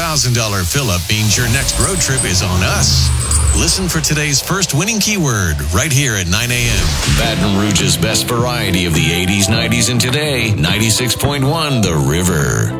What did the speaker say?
$1,000 fill-up means your next road trip is on us. Listen for today's first winning keyword right here at 9 a.m. Baton Rouge's best variety of the 80s, 90s, and today. 96.1 The River.